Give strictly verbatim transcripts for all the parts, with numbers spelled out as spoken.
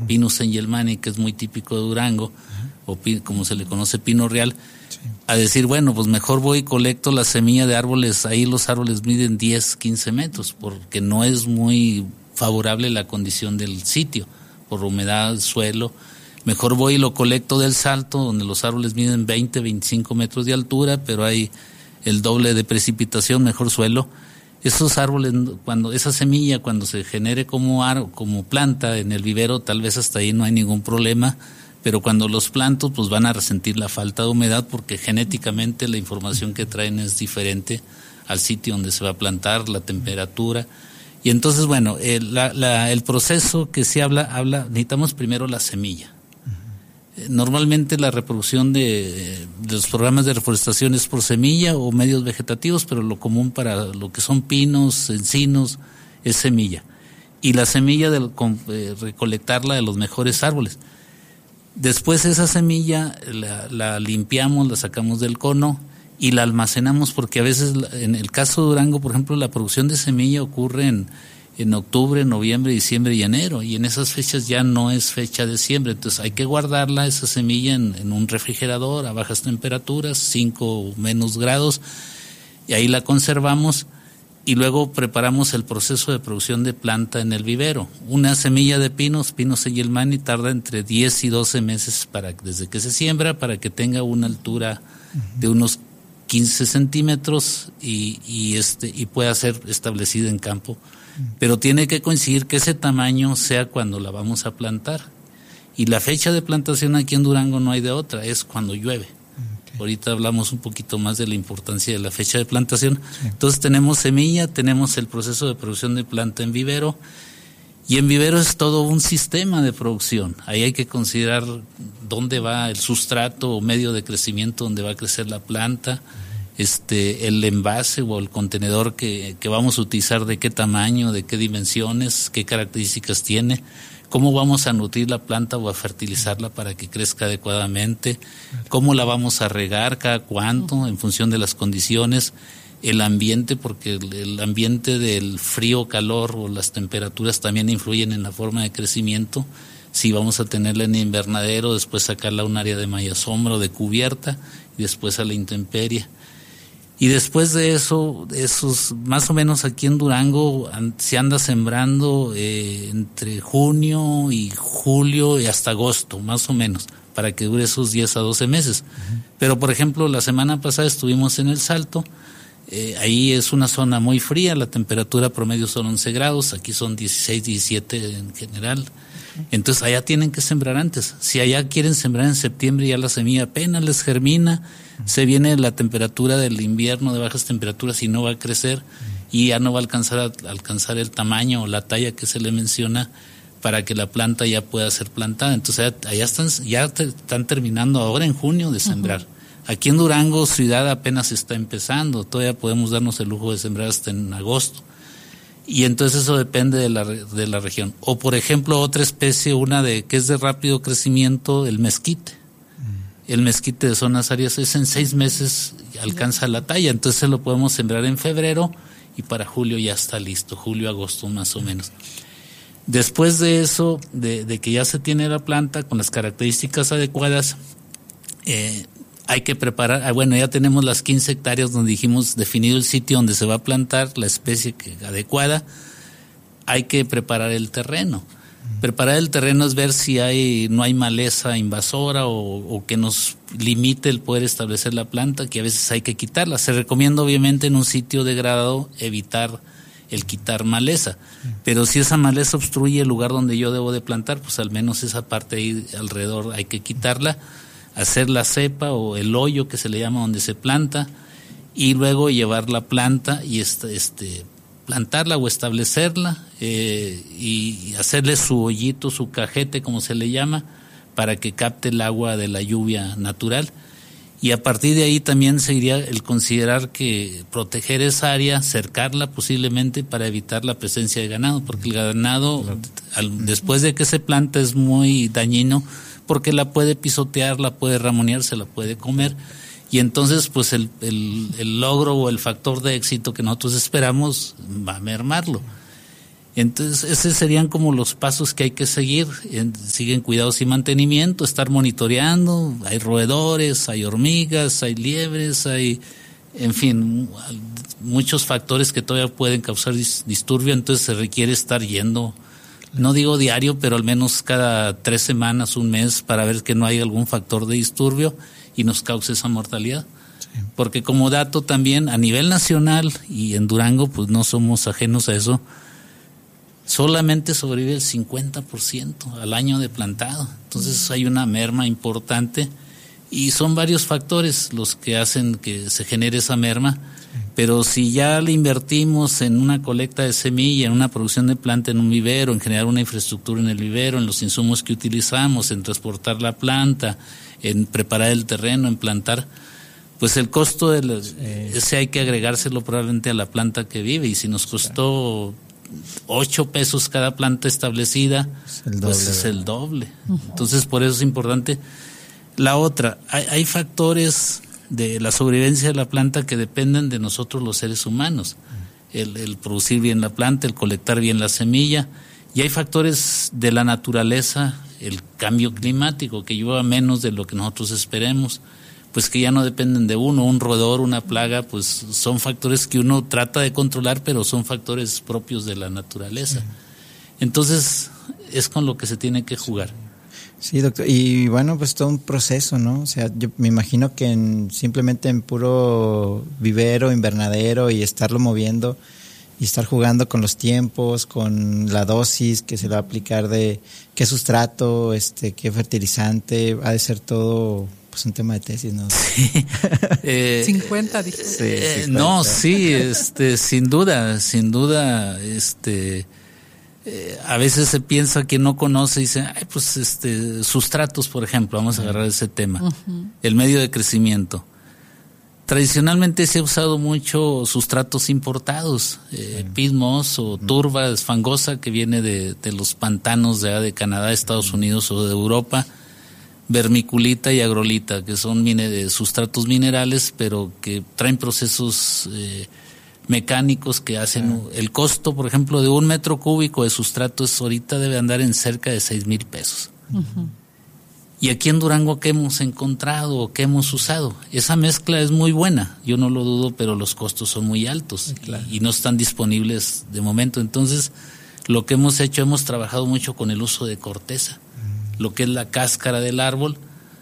uh-huh. Pinus saint-Germani, que es muy típico de Durango, uh-huh. o pi, como se le conoce pino real, sí. a decir, bueno, pues mejor voy y colecto la semilla de árboles, ahí los árboles miden diez, quince metros, porque no es muy favorable la condición del sitio, por humedad, suelo. Mejor voy y lo colecto del Salto, donde los árboles miden veinte, veinticinco metros de altura, pero hay el doble de precipitación, mejor suelo. Esos árboles, cuando esa semilla, cuando se genere como ar, como planta en el vivero, tal vez hasta ahí no hay ningún problema, pero cuando los planto, pues van a resentir la falta de humedad, porque genéticamente la información que traen es diferente al sitio donde se va a plantar, la temperatura. Y entonces, bueno, el, la, la, el proceso que se habla, habla, necesitamos primero la semilla. Normalmente la reproducción de, de los programas de reforestación es por semilla o medios vegetativos, pero lo común para lo que son pinos, encinos, es semilla. Y la semilla, de, eh, recolectarla de los mejores árboles. Después esa semilla la, la limpiamos, la sacamos del cono y la almacenamos, porque a veces, en el caso de Durango, por ejemplo, la producción de semilla ocurre en en octubre, noviembre, diciembre y enero, y en esas fechas ya no es fecha de siembra, entonces hay que guardarla, esa semilla, en, en un refrigerador a bajas temperaturas, cinco o menos grados, y ahí la conservamos, y luego preparamos el proceso de producción de planta en el vivero. Una semilla de pinos, Pinus saint-Germani, tarda entre diez y doce meses para, desde que se siembra, para que tenga una altura de unos quince centímetros y, y, este, y pueda ser establecida en campo. Pero tiene que coincidir que ese tamaño sea cuando la vamos a plantar. Y la fecha de plantación aquí en Durango no hay de otra, es cuando llueve. Okay. Ahorita hablamos un poquito más de la importancia de la fecha de plantación. Sí. Entonces tenemos semilla, tenemos el proceso de producción de planta en vivero, y en vivero es todo un sistema de producción. Ahí hay que considerar dónde va el sustrato o medio de crecimiento donde va a crecer la planta, este el envase o el contenedor que, que vamos a utilizar, de qué tamaño, de qué dimensiones, qué características tiene, cómo vamos a nutrir la planta o a fertilizarla para que crezca adecuadamente, cómo la vamos a regar, cada cuánto, en función de las condiciones, el ambiente, porque el, el ambiente del frío, calor o las temperaturas también influyen en la forma de crecimiento. Si vamos a tenerla en invernadero, después sacarla a un área de malla sombra o de cubierta, y después a la intemperie. Y después de eso, esos más o menos aquí en Durango se anda sembrando eh, entre junio y julio y hasta agosto, más o menos, para que dure esos diez a doce meses. Uh-huh. Pero, por ejemplo, la semana pasada estuvimos en El Salto, eh, ahí es una zona muy fría, la temperatura promedio son once grados, aquí son dieciséis, diecisiete en general. Uh-huh. Entonces allá tienen que sembrar antes. Si allá quieren sembrar en septiembre, ya la semilla apenas les germina, se viene la temperatura del invierno de bajas temperaturas y no va a crecer, y ya no va a alcanzar a, alcanzar el tamaño o la talla que se le menciona para que la planta ya pueda ser plantada. Entonces allá están, ya te, están terminando ahora en junio de sembrar. Uh-huh. Aquí en Durango ciudad apenas está empezando, todavía podemos darnos el lujo de sembrar hasta en agosto. Y entonces eso depende de la, de la región. O por ejemplo otra especie, una de que es de rápido crecimiento, el mezquite. El mezquite de zonas áridas es en seis meses alcanza la talla, entonces lo podemos sembrar en febrero y para julio ya está listo, julio, agosto más o menos. Después de eso, de, de que ya se tiene la planta con las características adecuadas, eh, hay que preparar, ah, bueno, ya tenemos las quince hectáreas donde dijimos definido el sitio donde se va a plantar, la especie que, adecuada, hay que preparar el terreno. Preparar el terreno es ver si hay no hay maleza invasora o, o que nos limite el poder establecer la planta, que a veces hay que quitarla. Se recomienda obviamente en un sitio degradado evitar el quitar maleza, pero si esa maleza obstruye el lugar donde yo debo de plantar, pues al menos esa parte ahí alrededor hay que quitarla, hacer la cepa o el hoyo que se le llama donde se planta, y luego llevar la planta y este, este plantarla o establecerla eh, y hacerle su hoyito, su cajete como se le llama, para que capte el agua de la lluvia natural. Y a partir de ahí también sería el considerar que proteger esa área, cercarla posiblemente para evitar la presencia de ganado, porque el ganado al, después de que se planta es muy dañino porque la puede pisotear, la puede ramonear, se la puede comer. Y entonces pues el, el, el logro o el factor de éxito que nosotros esperamos va a mermarlo. Entonces, esos serían como los pasos que hay que seguir. Siguen cuidados y mantenimiento, estar monitoreando. Hay roedores, hay hormigas, hay liebres, hay, en fin, muchos factores que todavía pueden causar disturbio. Entonces, se requiere estar yendo, no digo diario, pero al menos cada tres semanas, un mes, para ver que no hay algún factor de disturbio y nos cause esa mortalidad. Sí. Porque como dato también, a nivel nacional y en Durango, pues no somos ajenos a eso, solamente sobrevive el cincuenta por ciento al año de plantado. Entonces hay una merma importante y son varios factores los que hacen que se genere esa merma. Sí. Pero si ya le invertimos en una colecta de semilla, en una producción de planta en un vivero, en generar una infraestructura en el vivero, en los insumos que utilizamos, en transportar la planta, en preparar el terreno, en plantar, pues el costo de la, sí. ese hay que agregárselo probablemente a la planta que vive. Y si nos costó ocho pesos cada planta establecida, es el doble, pues es el doble. Uh-huh. Entonces, por eso es importante. La otra, hay, hay factores de la sobrevivencia de la planta que dependen de nosotros los seres humanos. Uh-huh. El, el producir bien la planta, el colectar bien la semilla, y hay factores de la naturaleza, el cambio climático, que lleva menos de lo que nosotros esperemos, pues que ya no dependen de uno, un roedor, una plaga, pues son factores que uno trata de controlar, pero son factores propios de la naturaleza. Sí. Entonces, es con lo que se tiene que jugar. Sí, doctor, y bueno, pues todo un proceso, ¿no? O sea, yo me imagino que en, simplemente en puro vivero, invernadero y estarlo moviendo y estar jugando con los tiempos, con la dosis que se le va a aplicar de qué sustrato, este, qué fertilizante, ha de ser todo... pues un tema de tesis, ¿no? Sí. eh, cincuenta, dijo. Sí, eh, no, sí, este, sin duda, sin duda, este, eh, a veces se piensa que no conoce y dice, ay, pues, este, sustratos, por ejemplo, vamos a agarrar ese tema, uh-huh. El medio de crecimiento. Tradicionalmente se ha usado mucho sustratos importados, eh, sí. Pismos o turba esfangosa que viene de, de los pantanos de, de Canadá, Estados uh-huh. Unidos o de Europa. Vermiculita y agrolita, que son mine, sustratos minerales, pero que traen procesos eh, mecánicos que hacen uh-huh. el costo, por ejemplo, de un metro cúbico de sustratos ahorita debe andar en cerca de seis mil pesos. Uh-huh. Y aquí en Durango, ¿qué hemos encontrado o qué hemos usado? Esa mezcla es muy buena, yo no lo dudo, pero los costos son muy altos, sí, claro. y, y no están disponibles de momento. Entonces, lo que hemos hecho, hemos trabajado mucho con el uso de corteza. Lo que es la cáscara del árbol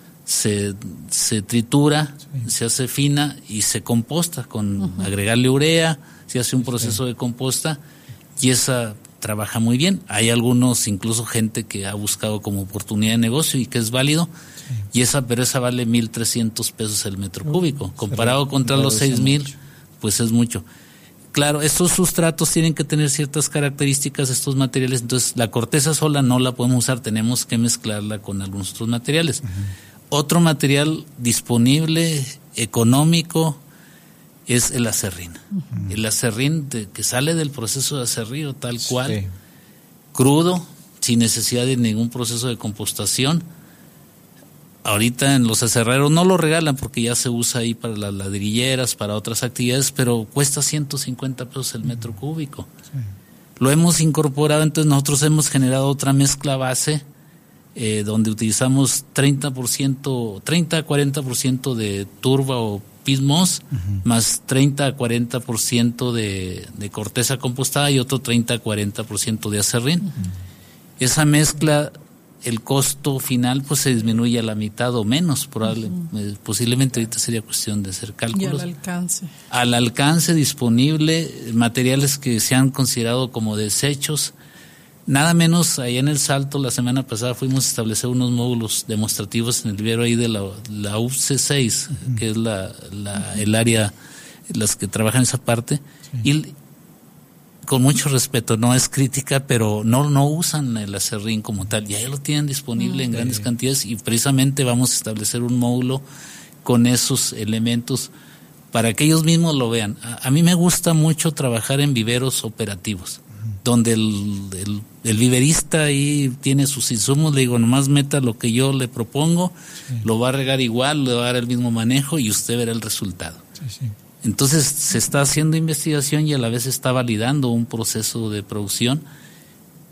se, se tritura, sí. se hace fina y se composta con uh-huh. agregarle urea, se hace un proceso sí. de composta y esa trabaja muy bien. Hay algunos, incluso gente que ha buscado como oportunidad de negocio y que es válido, sí. y esa, pero esa vale mil trescientos pesos el metro uh, cúbico, comparado contra los seis mil, pues es mucho. Claro, estos sustratos tienen que tener ciertas características, estos materiales, entonces la corteza sola no la podemos usar, tenemos que mezclarla con algunos otros materiales. Uh-huh. Otro material disponible, económico, es el acerrín. Uh-huh. El acerrín de, que sale del proceso de acerrío tal cual, sí. crudo, sin necesidad de ningún proceso de compostación. Ahorita en los aserreros no lo regalan porque ya se usa ahí para las ladrilleras, para otras actividades, pero cuesta ciento cincuenta pesos el metro cúbico. Sí. Lo hemos incorporado, entonces nosotros hemos generado otra mezcla base eh, donde utilizamos treinta por ciento, treinta a cuarenta por ciento de turba o pismos, uh-huh. más treinta a cuarenta por ciento de, de corteza compostada y otro treinta a cuarenta por ciento de aserrín. Uh-huh. Esa mezcla, el costo final pues se disminuye a la mitad o menos, probable, uh-huh. posiblemente ahorita sería cuestión de hacer cálculos. Y al alcance. Al alcance disponible, materiales que se han considerado como desechos. Nada menos, allá en El Salto, la semana pasada fuimos a establecer unos módulos demostrativos en el vivero ahí de la, la U C seis, uh-huh. que es la, la el área, las que trabajan esa parte, sí. y con mucho respeto, no es crítica, pero no no usan el aserrín como tal, ya lo tienen disponible uh-huh. en grandes cantidades y precisamente vamos a establecer un módulo con esos elementos para que ellos mismos lo vean. A, a mí me gusta mucho trabajar en viveros operativos, donde el, el, el viverista ahí tiene sus insumos, le digo, nomás meta lo que yo le propongo, sí. lo va a regar igual, le va a dar el mismo manejo y usted verá el resultado. Sí, sí. Entonces se está haciendo investigación y a la vez se está validando un proceso de producción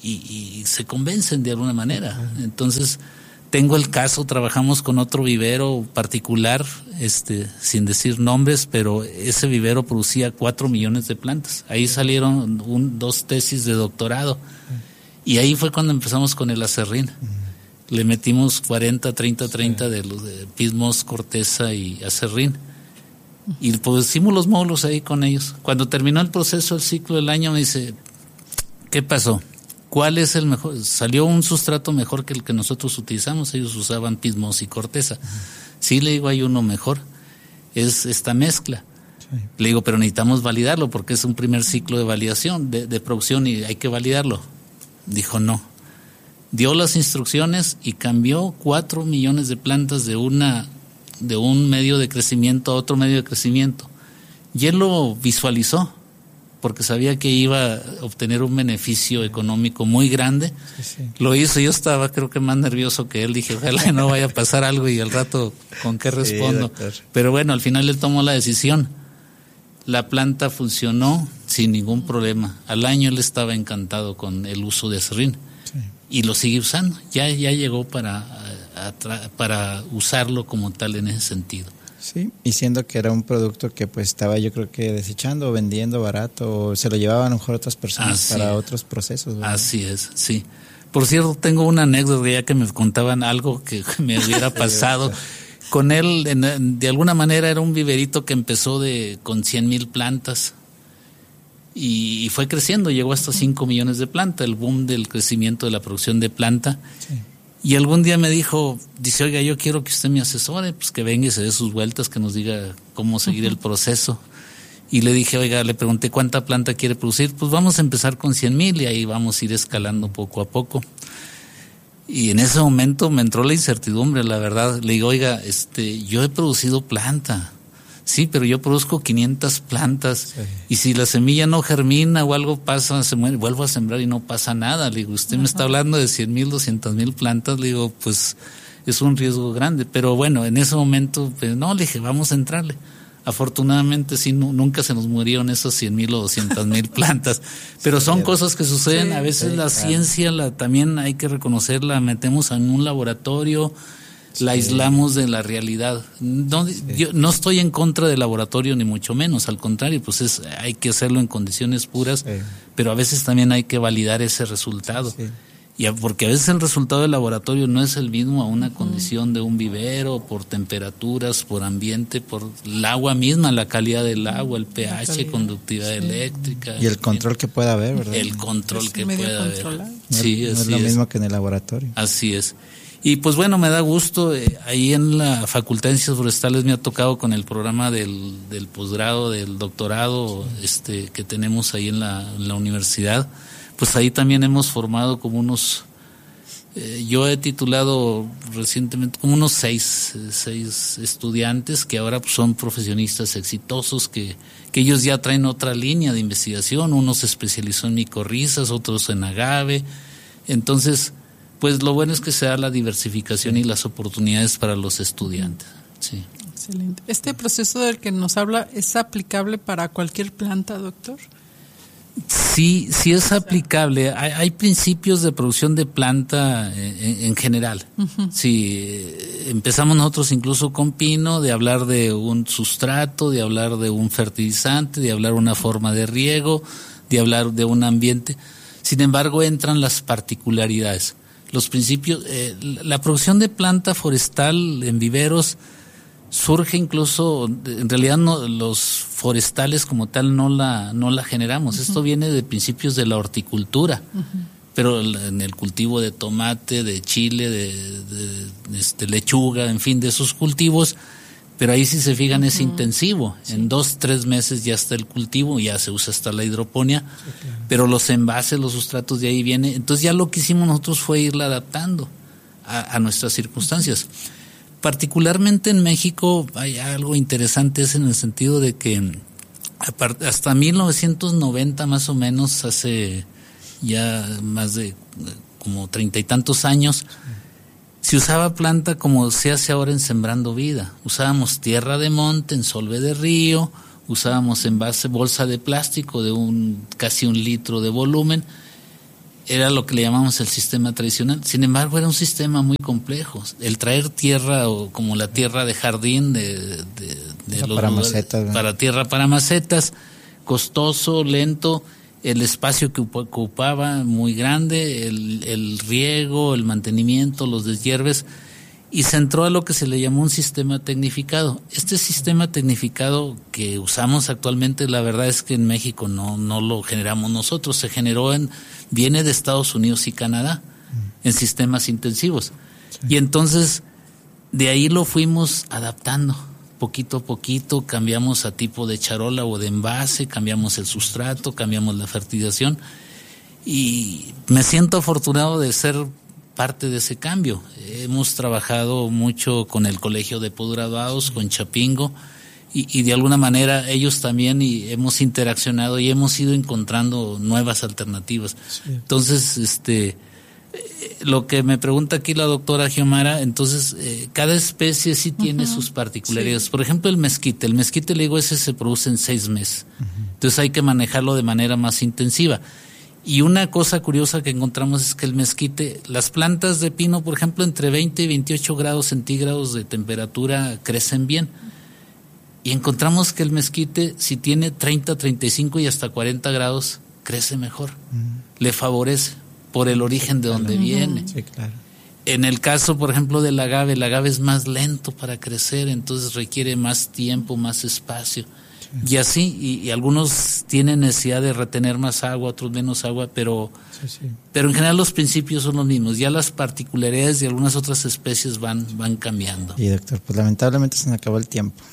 y, y se convencen de alguna manera. Entonces, tengo el caso, trabajamos con otro vivero particular, este, sin decir nombres, pero ese vivero producía cuatro millones de plantas. Ahí salieron un, dos tesis de doctorado. Y ahí fue cuando empezamos con el aserrín. Le metimos cuarenta, treinta, treinta de los de pismos, corteza y aserrín. Y pues hicimos los módulos ahí con ellos. Cuando terminó el proceso, el ciclo del año, me dice, ¿qué pasó? ¿Cuál es el mejor? Salió un sustrato mejor que el que nosotros utilizamos. Ellos usaban pismos y corteza. Sí, le digo, hay uno mejor. Es esta mezcla. Sí. Le digo, pero necesitamos validarlo porque es un primer ciclo de validación, de, de producción, y hay que validarlo. Dijo, no. Dio las instrucciones y cambió cuatro millones de plantas de una de un medio de crecimiento a otro medio de crecimiento. Y él lo visualizó, porque sabía que iba a obtener un beneficio económico muy grande. Sí, sí. Lo hizo, yo estaba creo que más nervioso que él, dije, ojalá no vaya a pasar algo y al rato con qué respondo. Sí, pero bueno, al final él tomó la decisión. La planta funcionó sin ningún problema. Al año él estaba encantado con el uso de aserrín. Sí. Y lo sigue usando. Ya, ya llegó para, a, a, para usarlo como tal en ese sentido. Sí, y siendo que era un producto que pues estaba yo creo que desechando o vendiendo barato, o se lo llevaban a lo mejor otras personas Así para es. otros procesos, ¿verdad? Así es, sí. Por cierto, tengo una anécdota ya que me contaban algo que me hubiera pasado. Con él, en, de alguna manera, era un viverito que empezó de con cien mil plantas y, y fue creciendo, llegó hasta cinco millones de plantas, el boom del crecimiento de la producción de planta. Sí. Y algún día me dijo, dice, oiga, yo quiero que usted me asesore, pues que venga y se dé sus vueltas, que nos diga cómo seguir uh-huh. el proceso. Y le dije, oiga, le pregunté cuánta planta quiere producir, pues vamos a empezar con cien mil y ahí vamos a ir escalando poco a poco. Y en ese momento me entró la incertidumbre, la verdad. Le digo, oiga, este, yo he producido planta, sí, pero yo produzco quinientas plantas, sí. Y si la semilla no germina o algo pasa, se muere, vuelvo a sembrar y no pasa nada. Le digo, usted Ajá. me está hablando de cien mil, doscientas mil plantas, le digo, pues es un riesgo grande. Pero bueno, en ese momento, pues no, le dije, vamos a entrarle. Afortunadamente sí, no, nunca se nos murieron esos cien mil o doscientas mil plantas, pero sí, son sí, cosas que suceden. Sí, a veces sí, la claro. ciencia la, también hay que reconocerla, metemos en un laboratorio, sí. la aislamos de la realidad. No, sí. Yo no estoy en contra del laboratorio ni mucho menos, al contrario, pues es, hay que hacerlo en condiciones puras, sí. pero a veces también hay que validar ese resultado. Sí. Y porque a veces el resultado del laboratorio no es el mismo a una uh-huh. condición de un vivero, por temperaturas, por ambiente, por el agua misma, la calidad del agua, el pH, conductividad sí. eléctrica. Y el control que pueda haber, ¿verdad? El control es que pueda haber. No, sí, no es lo es. mismo que en el laboratorio. Así es. Y pues bueno, me da gusto, eh, ahí en la Facultad de Ciencias Forestales me ha tocado con el programa del, del posgrado, del doctorado sí. este que tenemos ahí en la, en la universidad. Pues ahí también hemos formado como unos, eh, yo he titulado recientemente como unos seis, seis estudiantes que ahora pues, son profesionistas exitosos, que, que ellos ya traen otra línea de investigación, uno se especializó en micorrizas, otros en agave. Entonces, pues lo bueno es que se da la diversificación y las oportunidades para los estudiantes. Sí. Excelente. ¿Este proceso del que nos habla es aplicable para cualquier planta, doctor? Sí, sí es aplicable. Hay, hay principios de producción de planta en, en general. Uh-huh. Sí, empezamos nosotros incluso con pino, de hablar de un sustrato, de hablar de un fertilizante, de hablar de una forma de riego, de hablar de un ambiente. Sin embargo, entran las particularidades. Los principios, eh, la producción de planta forestal en viveros surge incluso, en realidad no, los forestales como tal no la no la generamos. Uh-huh. Esto viene de principios de la horticultura, uh-huh. pero en el cultivo de tomate, de chile, de, de, de este, lechuga, en fin, de esos cultivos. Pero ahí si se fijan uh-huh. es intensivo. Sí. En dos, tres meses ya está el cultivo, ya se usa hasta la hidroponía. Sí, claro. Pero los envases, los sustratos de ahí vienen. Entonces ya lo que hicimos nosotros fue irla adaptando a, a nuestras circunstancias. Uh-huh. Particularmente en México hay algo interesante, es en el sentido de que hasta mil novecientos noventa más o menos, hace ya más de como treinta y tantos años, se usaba planta como se hace ahora en Sembrando Vida. Usábamos tierra de monte, ensolve de río, usábamos envase, bolsa de plástico de un casi un litro de volumen, era lo que le llamamos el sistema tradicional. Sin embargo, era un sistema muy complejo. El traer tierra, o como la tierra de jardín, de, de, de los para lugares, macetas, para tierra para macetas, costoso, lento, el espacio que ocupaba muy grande, el, el riego, el mantenimiento, los deshierves, y se entró a lo que se le llamó un sistema tecnificado. Este sistema tecnificado que usamos actualmente, la verdad es que en México no, no lo generamos nosotros, se generó en, viene de Estados Unidos y Canadá, en sistemas intensivos. Sí. Y entonces, de ahí lo fuimos adaptando, poquito a poquito, cambiamos a tipo de charola o de envase, cambiamos el sustrato, cambiamos la fertilización, y me siento afortunado de ser parte de ese cambio. Hemos trabajado mucho con el Colegio de Posgraduados, con Chapingo, y, y de alguna manera ellos también, y hemos interaccionado y hemos ido encontrando nuevas alternativas. Sí. Entonces, este, eh, lo que me pregunta aquí la doctora Xiomara, entonces, eh, cada especie sí tiene uh-huh. sus particularidades. Sí. Por ejemplo, el mezquite. El mezquite, le digo, ese se produce en seis meses. Uh-huh. Entonces hay que manejarlo de manera más intensiva. Y una cosa curiosa que encontramos es que el mezquite, las plantas de pino, por ejemplo, entre veinte y veintiocho grados centígrados de temperatura crecen bien. Y encontramos que el mezquite, si tiene treinta, treinta y cinco y hasta cuarenta grados, crece mejor. Mm. Le favorece por el origen sí, de donde claro. viene. Sí, claro. En el caso, por ejemplo, del agave, el agave es más lento para crecer, entonces requiere más tiempo, más espacio. Y así, y, y algunos tienen necesidad de retener más agua, otros menos agua, pero sí, sí. pero en general los principios son los mismos. Ya las particularidades de algunas otras especies van van cambiando. Y doctor, pues lamentablemente se nos acabó el tiempo.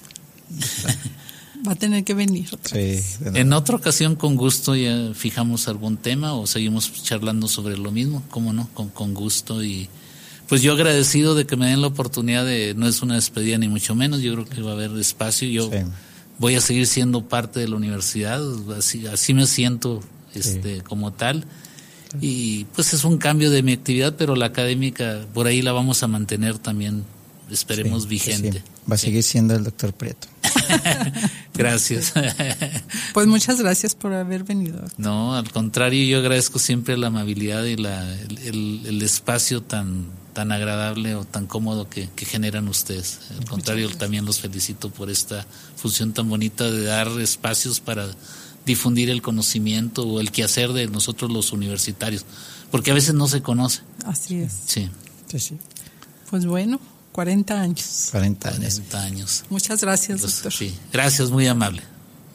Va a tener que venir otra sí, vez. En otra ocasión, con gusto, ya fijamos algún tema o seguimos charlando sobre lo mismo, cómo no, con, con gusto. Y pues yo agradecido de que me den la oportunidad de, no es una despedida ni mucho menos, yo creo que va a haber espacio. Yo sí. voy a seguir siendo parte de la universidad, así, así me siento este, sí. como tal, y pues es un cambio de mi actividad, pero la académica por ahí la vamos a mantener también, esperemos sí, vigente. Sí. Va a sí. seguir siendo el doctor Prieto. Gracias. Pues muchas gracias por haber venido. No, al contrario, yo agradezco siempre la amabilidad y la, el, el, el espacio tan tan agradable o tan cómodo que, que generan ustedes. Al contrario, también los felicito por esta función tan bonita de dar espacios para difundir el conocimiento o el quehacer de nosotros los universitarios, porque a veces no se conoce. Así es. Sí. Sí, sí. Pues bueno, cuarenta años. cuarenta años. cuarenta años. Muchas gracias, Los, doctor. Sí, gracias, muy amable.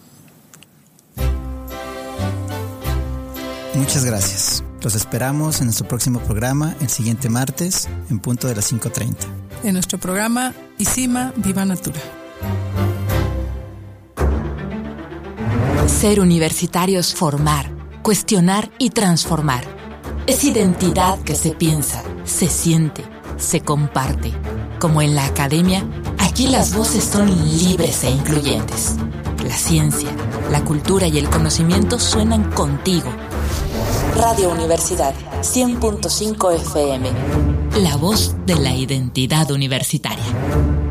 Muchas gracias. Los esperamos en nuestro próximo programa el siguiente martes en punto de las cinco treinta. En nuestro programa ICIMA Viva Natura. Ser universitario es formar, cuestionar y transformar. Es identidad que se piensa, se siente, se comparte. Como en la academia, aquí las voces son libres e incluyentes. La ciencia, la cultura y el conocimiento suenan contigo. Radio Universidad, cien punto cinco F M. La voz de la identidad universitaria.